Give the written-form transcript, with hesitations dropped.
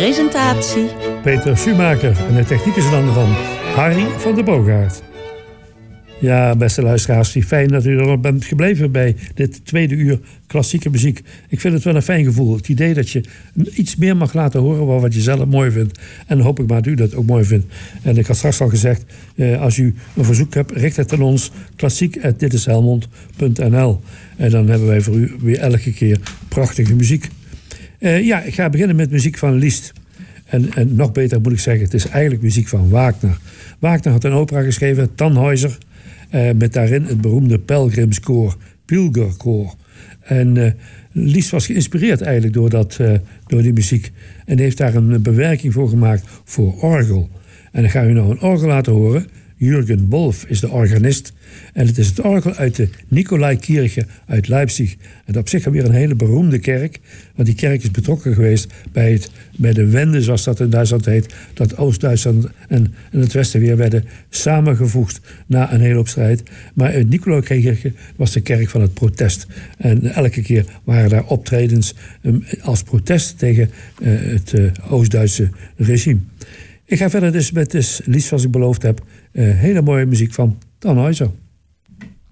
Presentatie Peter Schumacher en de techniek is dan van Harry van der Boogaard. Ja, beste luisteraars, fijn dat u er nog bent gebleven bij dit tweede uur klassieke muziek. Ik vind het wel een fijn gevoel. Het idee dat je iets meer mag laten horen wat je zelf mooi vindt. En dan hoop ik maar dat u dat ook mooi vindt. En ik had straks al gezegd, als u een verzoek hebt, richt het aan ons klassiek@ditishelmond.nl. En dan hebben wij voor u weer elke keer prachtige muziek. Ik ga beginnen met muziek van Liszt. En nog beter moet ik zeggen, het is eigenlijk muziek van Wagner. Wagner had een opera geschreven, Tannhäuser, met daarin het beroemde pelgrimskoor, Pilgerkoor. En Liszt was geïnspireerd eigenlijk door die muziek. En heeft daar een bewerking voor gemaakt voor orgel. En dan ga u nou een orgel laten horen. Jürgen Wolf is de organist. En het is het orgel uit de Nikolaikirche uit Leipzig. En op zich weer een hele beroemde kerk. Want die kerk is betrokken geweest bij de Wende, zoals dat in Duitsland heet. Dat Oost-Duitsland en het Westen weer werden samengevoegd na een hele hoop strijd. Maar het Nikolaikirche was de kerk van het protest. En elke keer waren daar optredens als protest tegen het Oost-Duitse regime. Ik ga verder dus met Liszt, zoals ik beloofd heb. Hele mooie muziek van Tannhäuser.